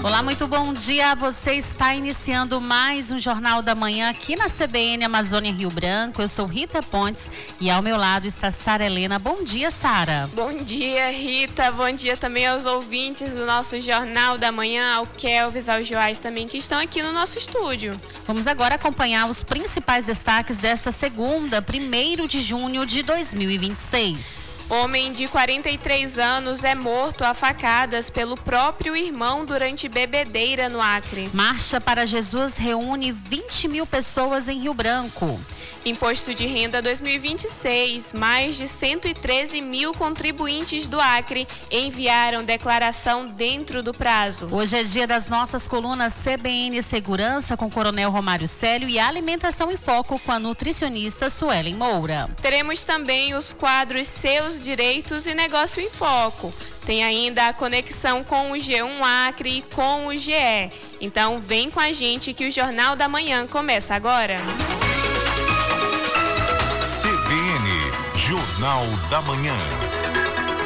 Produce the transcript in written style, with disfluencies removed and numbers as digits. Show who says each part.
Speaker 1: Olá, muito bom dia. Você está iniciando mais um Jornal da Manhã aqui na CBN Amazônia Rio Branco. Eu sou Rita Pontes e ao meu lado está Sara Helena. Bom dia, Sara.
Speaker 2: Bom dia, Rita. Bom dia também aos ouvintes do nosso Jornal da Manhã, ao Kelvis, ao Joás também, que estão aqui no nosso estúdio.
Speaker 1: Vamos agora acompanhar os principais destaques desta segunda, 1º de junho de 2026.
Speaker 2: Homem de 43 anos é morto a facadas pelo próprio irmão durante bebedeira no Acre.
Speaker 1: Marcha para Jesus reúne 20 mil pessoas em Rio Branco.
Speaker 2: Imposto de Renda 2026, mais de 113 mil contribuintes do Acre enviaram declaração dentro do prazo.
Speaker 1: Hoje é dia das nossas colunas CBN Segurança com o Coronel Romário Célio e Alimentação em Foco com a nutricionista Suelen Moura.
Speaker 2: Teremos também os quadros Seus Direitos e Negócio em Foco. Tem ainda a conexão com o G1 Acre e com o GE. Então vem com a gente que o Jornal da Manhã começa agora.
Speaker 3: CBN, Jornal da Manhã.